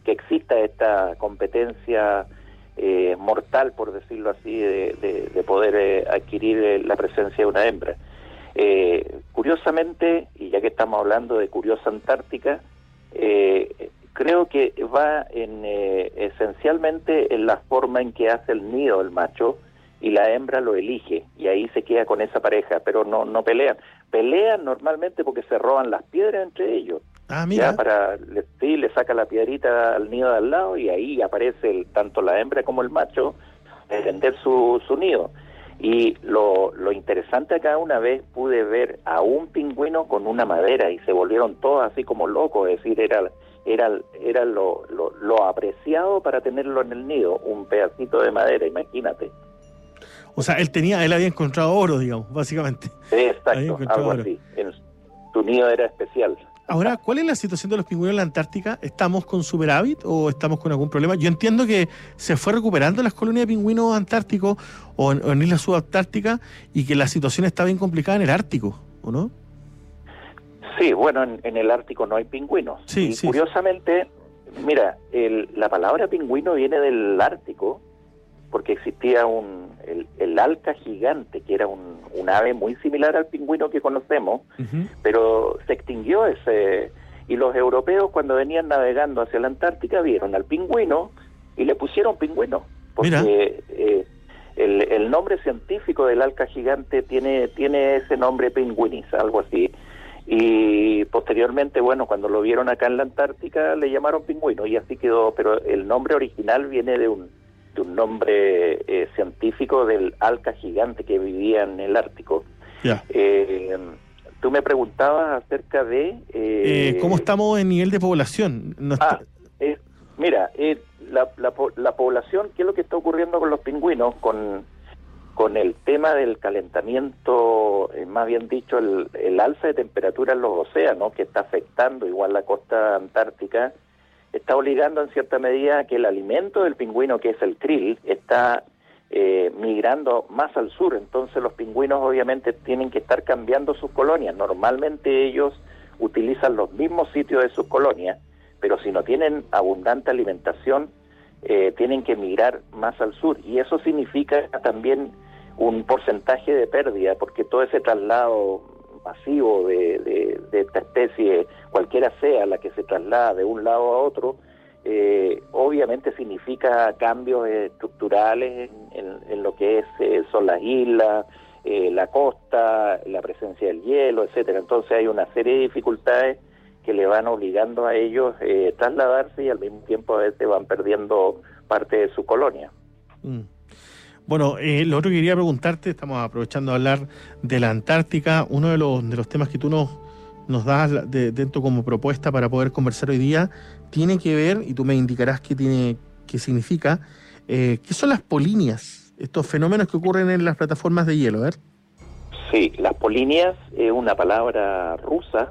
que exista esta competencia mortal, por decirlo así, de poder adquirir la presencia de una hembra. Curiosamente, y ya que estamos hablando de Curiosa Antártica, creo que va esencialmente en la forma en que hace el nido el macho, y la hembra lo elige, y ahí se queda con esa pareja, pero no pelean. Pelean normalmente porque se roban las piedras entre ellos. Mira. Ya le saca la piedrita al nido de al lado, y ahí aparece tanto la hembra como el macho a defender su nido. Y lo interesante acá, una vez pude ver a un pingüino con una madera, y se volvieron todos así como locos, es decir, era lo apreciado para tenerlo en el nido, un pedacito de madera, imagínate. O sea, él había encontrado oro, digamos, básicamente. Sí, exacto, algo oro. así. Su nido era especial. Ahora, ¿cuál es la situación de los pingüinos en la Antártica? ¿Estamos con superávit o estamos con algún problema? Yo entiendo que se fue recuperando las colonias de pingüinos antárticos o en islas subantárticas, y que la situación está bien complicada en el Ártico, ¿o no? Sí, bueno, en el Ártico no hay pingüinos. Sí, y curiosamente, mira, la palabra pingüino viene del Ártico, porque existía el alca gigante, que era un ave muy similar al pingüino que conocemos, pero se extinguió y los europeos, cuando venían navegando hacia la Antártica, vieron al pingüino y le pusieron pingüino, porque el nombre científico del alca gigante tiene ese nombre, pingüinis, algo así. Y posteriormente, bueno, cuando lo vieron acá en la Antártica, le llamaron pingüino, y así quedó, pero el nombre original viene de un nombre científico del alca gigante que vivía en el Ártico. Tú me preguntabas acerca de... ¿cómo estamos en nivel de población? Mira, la población, ¿qué es lo que está ocurriendo con los pingüinos? Con el tema del calentamiento, más bien dicho, el alza de temperatura en los océanos, que está afectando igual la costa antártica, está obligando en cierta medida a que el alimento del pingüino, que es el krill, está migrando más al sur. Entonces los pingüinos obviamente tienen que estar cambiando sus colonias. Normalmente ellos utilizan los mismos sitios de sus colonias, pero si no tienen abundante alimentación, tienen que migrar más al sur. Y eso significa también un porcentaje de pérdida, porque todo ese traslado masivo de esta especie, cualquiera sea la que se traslada de un lado a otro, obviamente significa cambios estructurales en lo que son las islas, la costa, la presencia del hielo, etcétera. Entonces hay una serie de dificultades que le van obligando a ellos trasladarse, y al mismo tiempo a veces van perdiendo parte de su colonia. Bueno, lo otro que quería preguntarte, estamos aprovechando de hablar de la Antártica, uno de los temas que tú nos das dentro como propuesta para poder conversar hoy día, tiene que ver, y tú me indicarás qué significa, ¿qué son las polinias? Estos fenómenos que ocurren en las plataformas de hielo, ¿ver? Sí, las polinias es una palabra rusa,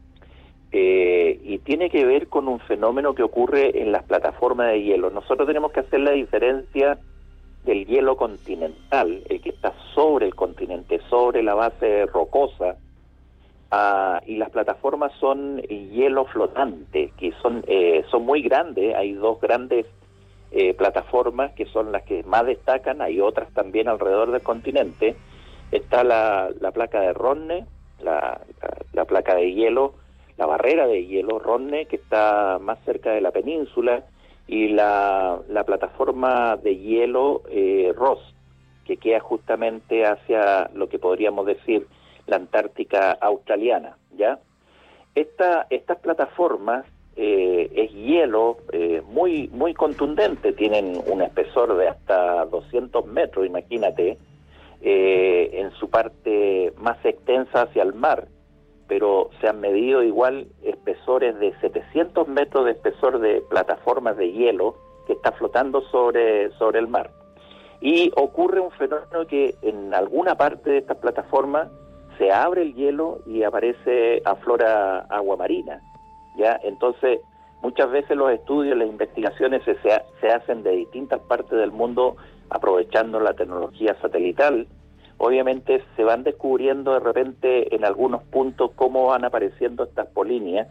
y tiene que ver con un fenómeno que ocurre en las plataformas de hielo. Nosotros tenemos que hacer la diferencia del hielo continental, el que está sobre el continente, sobre la base rocosa, y las plataformas son hielo flotante, que son muy grandes. Hay dos grandes plataformas que son las que más destacan, hay otras también alrededor del continente. Está la placa de Rottne, la placa de hielo, la barrera de hielo Rottne, que está más cerca de la península, y la plataforma de hielo Ross, que queda justamente hacia lo que podríamos decir la Antártica australiana, ¿ya? Estas plataformas es hielo muy muy contundente, tienen un espesor de hasta 200 metros, imagínate, en su parte más extensa hacia el mar, pero se han medido igual espesores de 700 metros de espesor de plataformas de hielo que está flotando sobre el mar. Y ocurre un fenómeno que en alguna parte de estas plataformas se abre el hielo y aflora agua marina, ¿ya? Entonces, muchas veces los estudios, las investigaciones se hacen de distintas partes del mundo aprovechando la tecnología satelital. Obviamente se van descubriendo de repente en algunos puntos cómo van apareciendo estas polinias,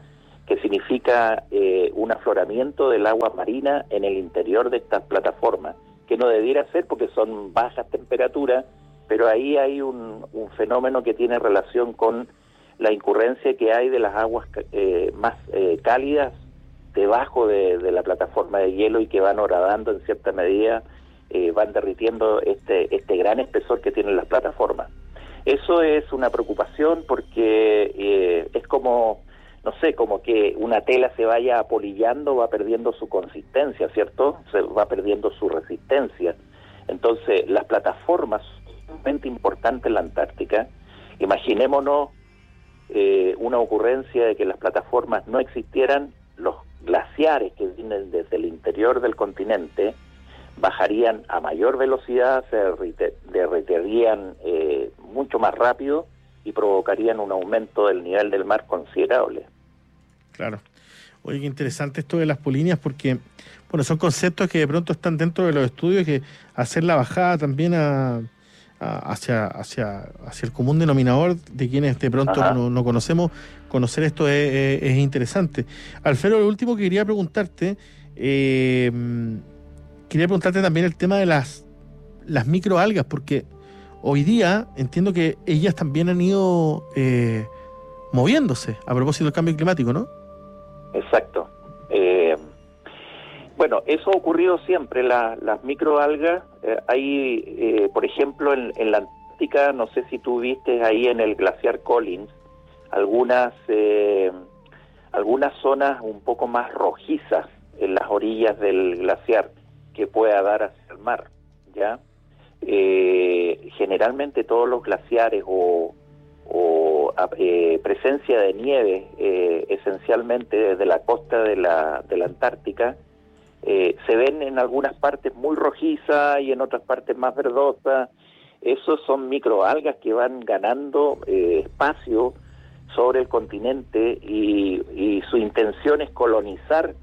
que significa un afloramiento del agua marina en el interior de estas plataformas, que no debiera ser porque son bajas temperaturas, pero ahí hay un fenómeno que tiene relación con la incurrencia que hay de las aguas más cálidas debajo de la plataforma de hielo y que van horadando en cierta medida, van derritiendo este gran espesor que tienen las plataformas. Eso es una preocupación porque es como, no sé, como que una tela se vaya apolillando, va perdiendo su consistencia, ¿cierto? Se va perdiendo su resistencia. Entonces, las plataformas son sumamente importantes en la Antártica. Imaginémonos una ocurrencia de que las plataformas no existieran, los glaciares que vienen desde el interior del continente bajarían a mayor velocidad, se derretirían mucho más rápido y provocarían un aumento del nivel del mar considerable. Claro. Oye, qué interesante esto de las polinias, porque bueno, son conceptos que de pronto están dentro de los estudios, que hacer la bajada también hacia el común denominador de quienes de pronto no conocemos, conocer esto es interesante. Alfredo, lo último que quería preguntarte también el tema de las microalgas, porque hoy día entiendo que ellas también han ido moviéndose a propósito del cambio climático, ¿no? Exacto. Bueno, eso ha ocurrido siempre, las microalgas. Hay, por ejemplo, en la Antártica, no sé si tú viste ahí en el glaciar Collins, algunas zonas un poco más rojizas en las orillas del glaciar que pueda dar hacia el mar, ¿ya? Generalmente todos los glaciares o presencia de nieve, esencialmente desde la costa de la Antártica, se ven en algunas partes muy rojizas y en otras partes más verdosas. Esos son microalgas que van ganando espacio sobre el continente y su intención es colonizar.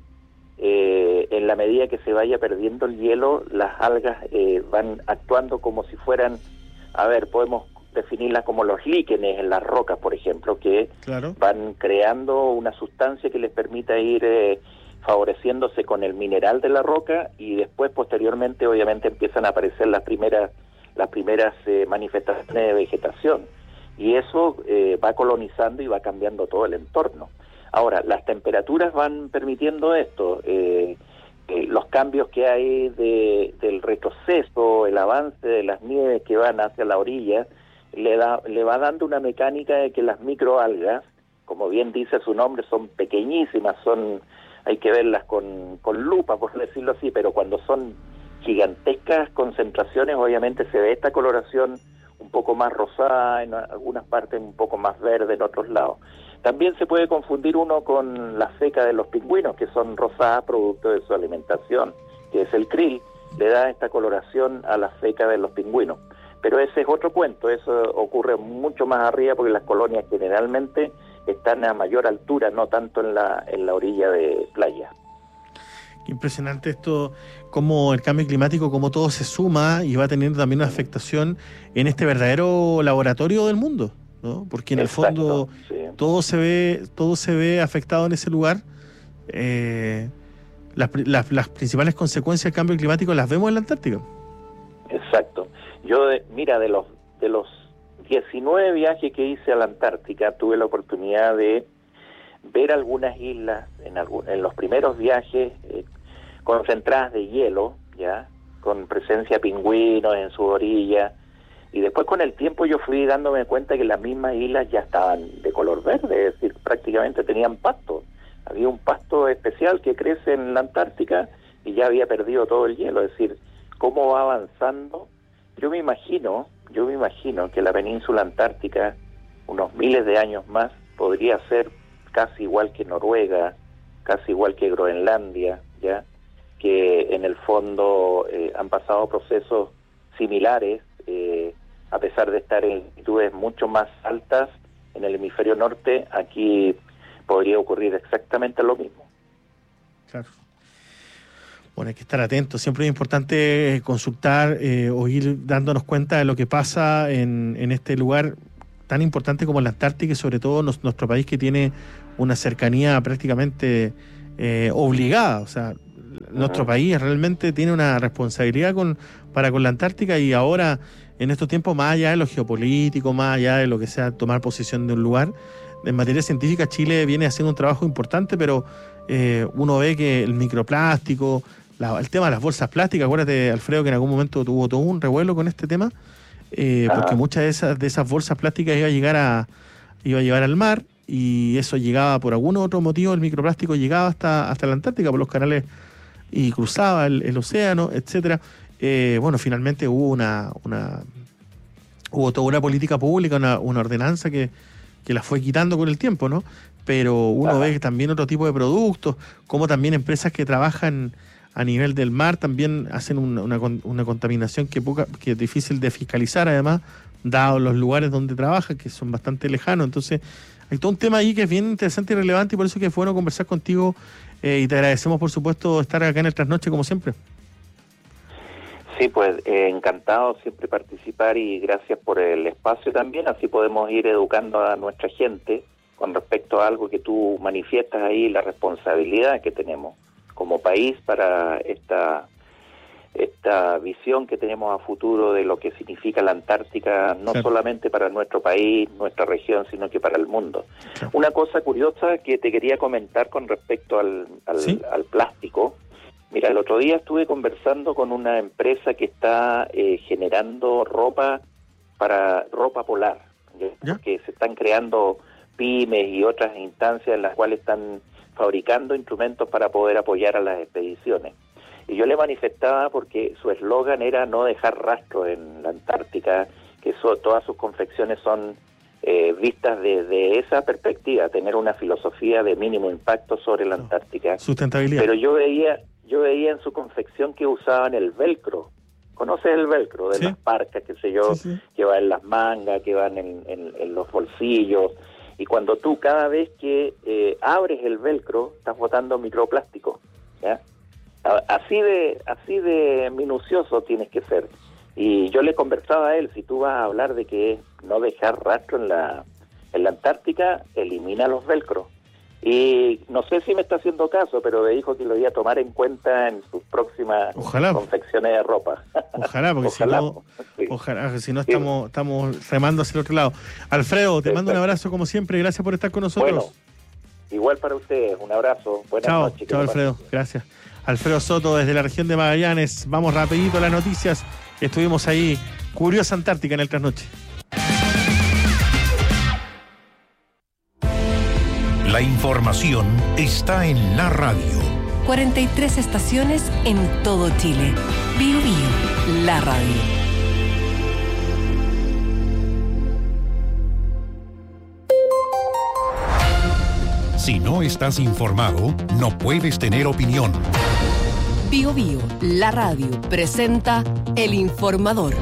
En la medida que se vaya perdiendo el hielo, las algas van actuando como si fueran, podemos definirlas como los líquenes en las rocas, por ejemplo, que van creando una sustancia que les permita ir favoreciéndose con el mineral de la roca, y después, posteriormente, obviamente empiezan a aparecer las primeras manifestaciones de vegetación, y eso va colonizando y va cambiando todo el entorno. Ahora, las temperaturas van permitiendo esto, los cambios que hay del retroceso, el avance de las nieves que van hacia la orilla, le va dando una mecánica de que las microalgas, como bien dice su nombre, son pequeñísimas, hay que verlas con lupa, por decirlo así, pero cuando son gigantescas concentraciones, obviamente se ve esta coloración un poco más rosada, en algunas partes un poco más verde en otros lados. También se puede confundir uno con la feca de los pingüinos, que son rosadas producto de su alimentación, que es el krill, le da esta coloración a la feca de los pingüinos. Pero ese es otro cuento, eso ocurre mucho más arriba porque las colonias generalmente están a mayor altura, no tanto en la orilla de playa. Qué impresionante esto, cómo el cambio climático, cómo todo se suma y va teniendo también una afectación en este verdadero laboratorio del mundo, ¿no? Porque en el fondo todo se ve afectado en ese lugar. Las principales consecuencias del cambio climático las vemos en la Antártica. Exacto. Yo, mira, de los 19 viajes que hice a la Antártica, tuve la oportunidad de ver algunas islas en los primeros viajes concentradas de hielo, ya, con presencia de pingüinos en su orilla, y después con el tiempo yo fui dándome cuenta que las mismas islas ya estaban de color verde, es decir, prácticamente tenían pasto. Había un pasto especial que crece en la Antártica y ya había perdido todo el hielo, es decir, cómo va avanzando. Yo me imagino que la península antártica, unos miles de años más, podría ser casi igual que Noruega, casi igual que Groenlandia, ya, que en el fondo han pasado procesos similares, a pesar de estar en altitudes mucho más altas en el hemisferio norte. Aquí podría ocurrir exactamente lo mismo. Claro. Bueno, hay que estar atentos. Siempre es importante consultar o ir dándonos cuenta de lo que pasa en este lugar tan importante como la Antártica y sobre todo nuestro país que tiene una cercanía prácticamente obligada. O sea, nuestro país realmente tiene una responsabilidad para con la Antártica y ahora en estos tiempos, más allá de lo geopolítico, más allá de lo que sea tomar posición de un lugar, en materia científica Chile viene haciendo un trabajo importante, pero uno ve que el microplástico, el tema de las bolsas plásticas, acuérdate, Alfredo, que en algún momento tuvo todo un revuelo con este tema, porque muchas de esas bolsas plásticas iba a llevar al mar y eso llegaba por algún otro motivo, el microplástico llegaba hasta la Antártica por los canales y cruzaba el océano, etcétera. Bueno, finalmente hubo toda una política pública, una ordenanza que la fue quitando con el tiempo, ¿no? Pero uno ve que también otro tipo de productos, como también empresas que trabajan a nivel del mar también hacen una contaminación que es difícil de fiscalizar, además, dados los lugares donde trabajan, que son bastante lejanos. Entonces, hay todo un tema ahí que es bien interesante y relevante, y por eso es que fue bueno conversar contigo, y te agradecemos, por supuesto, estar acá en el Trasnoche, como siempre. Sí, pues encantado siempre participar y gracias por el espacio también, así podemos ir educando a nuestra gente con respecto a algo que tú manifiestas ahí, la responsabilidad que tenemos como país para esta visión que tenemos a futuro de lo que significa la Antártica, no solamente para nuestro país, nuestra región, sino que para el mundo. Una cosa curiosa que te quería comentar con respecto al plástico. Mira, el otro día estuve conversando con una empresa que está generando ropa polar, porque se están creando pymes y otras instancias en las cuales están fabricando instrumentos para poder apoyar a las expediciones. Y yo le manifestaba, porque su eslogan era no dejar rastro en la Antártica, que todas sus confecciones son vistas desde esa perspectiva, tener una filosofía de mínimo impacto sobre la Antártica. Sustentabilidad. Pero yo veía en su confección que usaban el velcro. ¿Conoces el velcro? De las parcas, qué sé yo, que va en las mangas, que van en los bolsillos. Y cuando tú cada vez que abres el velcro, estás botando microplástico, ¿ya? Así de minucioso tienes que ser. Y yo le conversaba a él, si tú vas a hablar de que no dejar rastro en la Antártica, elimina los velcros. Y no sé si me está haciendo caso, pero me dijo que lo iba a tomar en cuenta en sus próximas confecciones de ropa. Ojalá, porque si no estamos remando hacia el otro lado. Alfredo, te mando un abrazo como siempre, gracias por estar con nosotros. Bueno, igual para ustedes, un abrazo. Buenas noches. Chao, Alfredo, gracias. Alfredo Soto desde la región de Magallanes. Vamos rapidito a las noticias. Estuvimos ahí, Curiosa Antártica en el Trasnoche. La información está en la radio. 43 estaciones en todo Chile. Bio Bio, la radio. Si no estás informado, no puedes tener opinión. Bio Bio, la radio, presenta El Informador.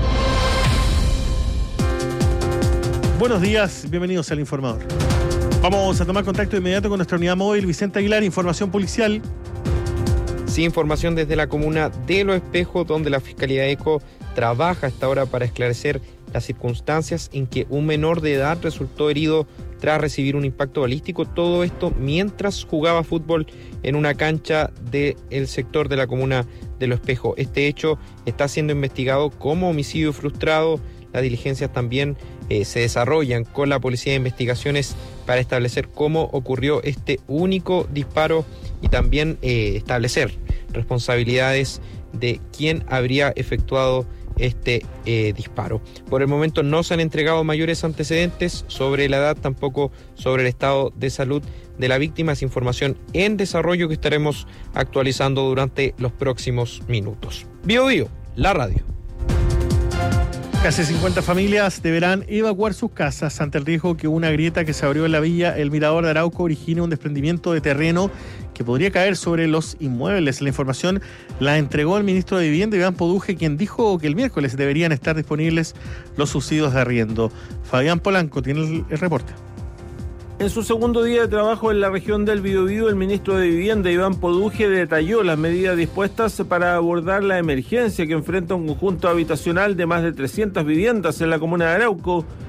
Buenos días, bienvenidos al Informador. Vamos a tomar contacto inmediato con nuestra unidad móvil, Vicente Aguilar, información policial. Sí, información desde la comuna de Los Espejos, donde la Fiscalía ECO trabaja hasta ahora para esclarecer las circunstancias en que un menor de edad resultó herido tras recibir un impacto balístico. Todo esto mientras jugaba fútbol en una cancha del sector de la comuna de Los Espejos. Este hecho está siendo investigado como homicidio frustrado. Las diligencias también se desarrollan con la Policía de Investigaciones para establecer cómo ocurrió este único disparo y también establecer responsabilidades de quién habría efectuado este disparo. Por el momento no se han entregado mayores antecedentes sobre la edad, tampoco sobre el estado de salud de la víctima. Es información en desarrollo que estaremos actualizando durante los próximos minutos. Bio Bio, la radio. Casi 50 familias deberán evacuar sus casas ante el riesgo que una grieta que se abrió en la villa El Mirador de Arauco origine un desprendimiento de terreno que podría caer sobre los inmuebles. La información la entregó el ministro de Vivienda, Iván Poduje, quien dijo que el miércoles deberían estar disponibles los subsidios de arriendo. Fabián Polanco tiene el reporte. En su segundo día de trabajo en la región del Biobío, el ministro de Vivienda, Iván Poduje, detalló las medidas dispuestas para abordar la emergencia que enfrenta un conjunto habitacional de más de 300 viviendas en la comuna de Arauco,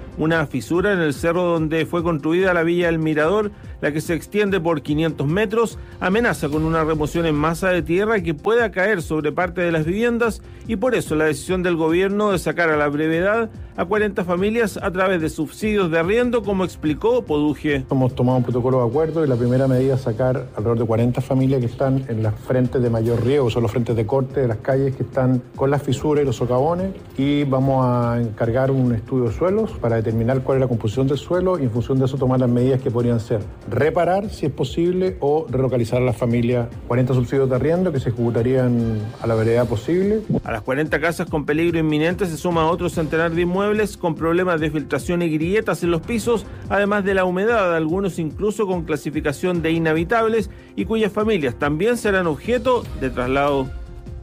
una fisura en el cerro donde fue construida la Villa El Mirador, la que se extiende por 500 metros, amenaza con una remoción en masa de tierra que pueda caer sobre parte de las viviendas y por eso la decisión del gobierno de sacar a la brevedad a 40 familias a través de subsidios de arriendo, como explicó Poduje. Hemos tomado un protocolo de acuerdo y la primera medida es sacar alrededor de 40 familias que están en las frentes de mayor riesgo, son los frentes de corte de las calles que están con las fisuras y los socavones, y vamos a encargar un estudio de suelos para determinar cuál es la composición del suelo y en función de eso tomar las medidas que podrían ser reparar, si es posible, o relocalizar a las familias. 40 subsidios de arriendo que se ejecutarían a la brevedad posible. A las 40 casas con peligro inminente se suma otro centenar de inmuebles con problemas de filtración y grietas en los pisos, además de la humedad, algunos incluso con clasificación de inhabitables y cuyas familias también serán objeto de traslado.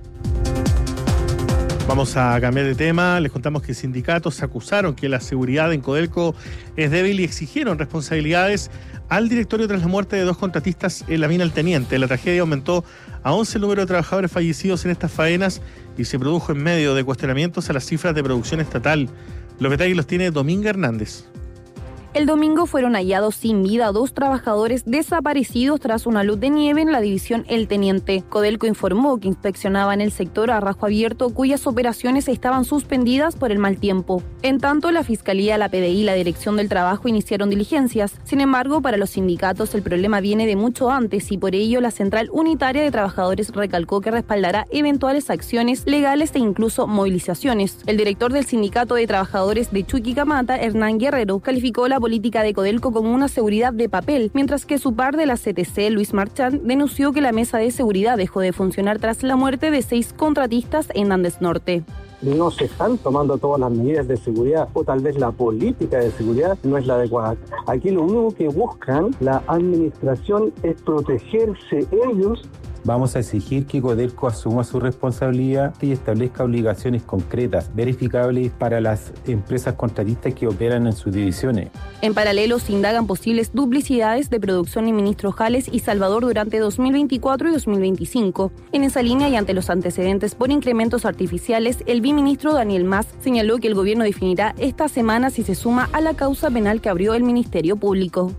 Vamos a cambiar de tema. Les contamos que sindicatos acusaron que la seguridad en Codelco es débil y exigieron responsabilidades al directorio tras la muerte de 2 contratistas en la mina El Teniente. La tragedia aumentó a 11 el número de trabajadores fallecidos en estas faenas y se produjo en medio de cuestionamientos a las cifras de producción estatal. Los detalles los tiene Dominga Hernández. El domingo fueron hallados sin vida 2 trabajadores desaparecidos tras una luz de nieve en la división El Teniente. Codelco informó que inspeccionaban el sector a rajo abierto, cuyas operaciones estaban suspendidas por el mal tiempo. En tanto, la Fiscalía, la PDI y la Dirección del Trabajo iniciaron diligencias. Sin embargo, para los sindicatos el problema viene de mucho antes y por ello la Central Unitaria de Trabajadores recalcó que respaldará eventuales acciones legales e incluso movilizaciones. El director del Sindicato de Trabajadores de Chuquicamata, Hernán Guerrero, calificó la política de Codelco como una seguridad de papel, mientras que su par de la CTC, Luis Marchand, denunció que la mesa de seguridad dejó de funcionar tras la muerte de 6 contratistas en Andes Norte. No se están tomando todas las medidas de seguridad o tal vez la política de seguridad no es la adecuada. Aquí lo único que buscan la administración es protegerse ellos. Vamos a exigir que Codelco asuma su responsabilidad y establezca obligaciones concretas, verificables para las empresas contratistas que operan en sus divisiones. En paralelo, se indagan posibles duplicidades de producción en Ministro Jales y Salvador durante 2024 y 2025. En esa línea y ante los antecedentes por incrementos artificiales, el viceministro Daniel Mas señaló que el gobierno definirá esta semana si se suma a la causa penal que abrió el Ministerio Público.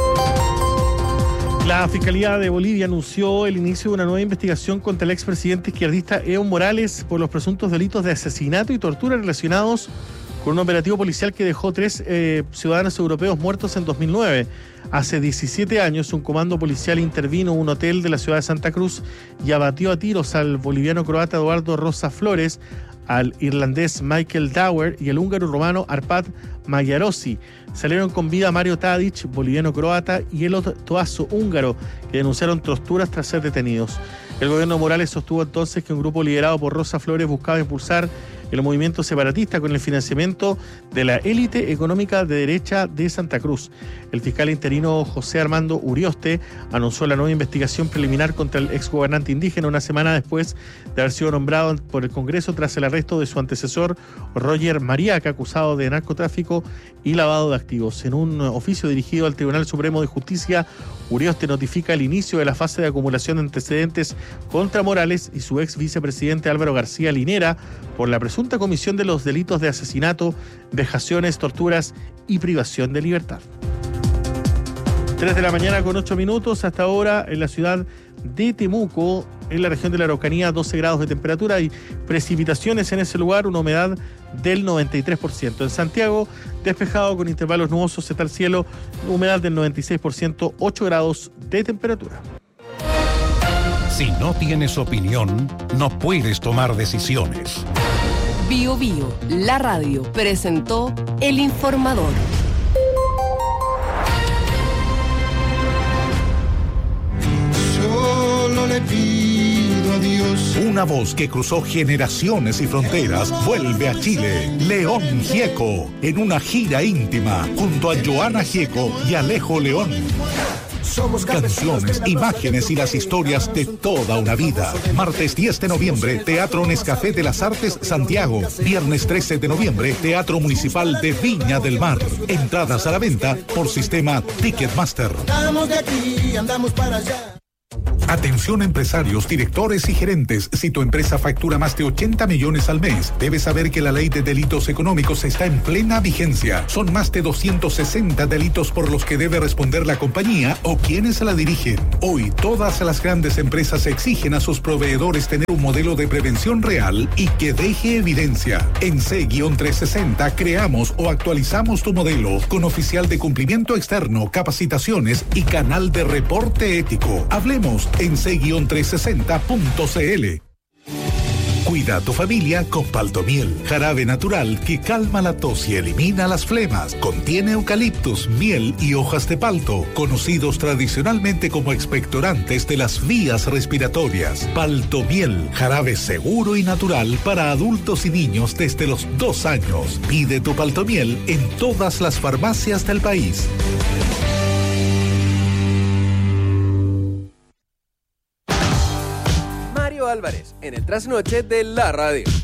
La Fiscalía de Bolivia anunció el inicio de una nueva investigación contra el expresidente izquierdista Evo Morales por los presuntos delitos de asesinato y tortura relacionados con un operativo policial que dejó 3 ciudadanos europeos muertos en 2009. Hace 17 años, un comando policial intervino en un hotel de la ciudad de Santa Cruz y abatió a tiros al boliviano-croata Eduardo Rosa Flores, al irlandés Michael Dauer y el húngaro-romano Arpad Magyarossi. Salieron con vida Mario Tadic, boliviano-croata, y Elot Toazo, húngaro, que denunciaron torturas tras ser detenidos. El gobierno de Morales sostuvo entonces que un grupo liderado por Rosa Flores buscaba impulsar el movimiento separatista con el financiamiento de la élite económica de derecha de Santa Cruz. El fiscal interino José Armando Urioste anunció la nueva investigación preliminar contra el exgobernante indígena una semana después de haber sido nombrado por el Congreso tras el arresto de su antecesor Roger Mariaca, acusado de narcotráfico y lavado de activos. En un oficio dirigido al Tribunal Supremo de Justicia, Urioste notifica el inicio de la fase de acumulación de antecedentes contra Morales y su ex vicepresidente Álvaro García Linera por la presunta comisión de los delitos de asesinato, vejaciones, torturas y privación de libertad. 3 de la mañana con 8 minutos. Hasta ahora en la ciudad de Temuco, en la región de la Araucanía, 12 grados de temperatura y precipitaciones en ese lugar, una humedad del 93%. En Santiago, despejado con intervalos nubosos, está el cielo, humedad del 96%, 8 grados de temperatura. Si no tienes opinión, no puedes tomar decisiones. Bio Bio, la radio, presentó El Informador. Solo le pido a Dios. Una voz que cruzó generaciones y fronteras vuelve a Chile. León Gieco, en una gira íntima, junto a Joana Gieco y Alejo León. Canciones, imágenes y las historias de toda una vida. Martes 10 de noviembre, Teatro Nescafé de las Artes, Santiago. Viernes 13 de noviembre, Teatro Municipal de Viña del Mar. Entradas a la venta por sistema Ticketmaster. Andamos de aquí, andamos para allá. Atención empresarios, directores y gerentes. Si tu empresa factura más de 80 millones al mes, debes saber que la ley de delitos económicos está en plena vigencia. Son más de 260 delitos por los que debe responder la compañía o quienes la dirigen. Hoy, todas las grandes empresas exigen a sus proveedores tener un modelo de prevención real y que deje evidencia. En C-360 creamos o actualizamos tu modelo con oficial de cumplimiento externo, capacitaciones y canal de reporte ético. Hablemos en c-360.cl. Cuida a tu familia con Paltomiel, jarabe natural que calma la tos y elimina las flemas. Contiene eucaliptus, miel y hojas de palto, conocidos tradicionalmente como expectorantes de las vías respiratorias. Paltomiel, jarabe seguro y natural para adultos y niños desde los 2 años. Pide tu Paltomiel en todas las farmacias del país. Álvarez, en el trasnoche de la radio.